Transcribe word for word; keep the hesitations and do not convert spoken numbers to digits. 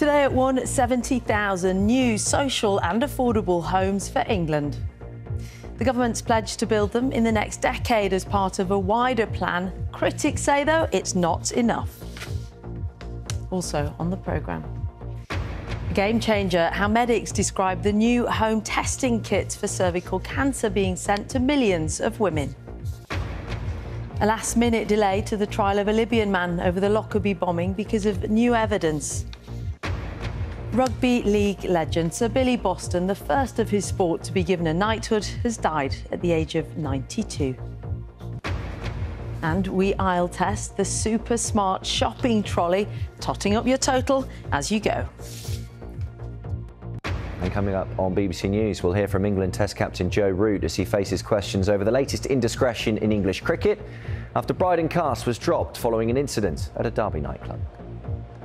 Today it won seventy thousand new social and affordable homes for England. The government's pledged to build them in the next decade as part of a wider plan. Critics say, though, it's not enough. Also on the programme. A game changer, how medics describe the new home testing kits for cervical cancer being sent to millions of women. A last-minute delay to the trial of a Libyan man over the Lockerbie bombing because of new evidence. Rugby league legend Sir Billy Boston, the first of his sport to be given a knighthood, has died at the age of ninety-two. And we aisle test the super smart shopping trolley, totting up your total as you go. And coming up on B B C News, we'll hear from England Test captain Joe Root as he faces questions over the latest indiscretion in English cricket after Bryden Castle was dropped following an incident at a Derby nightclub.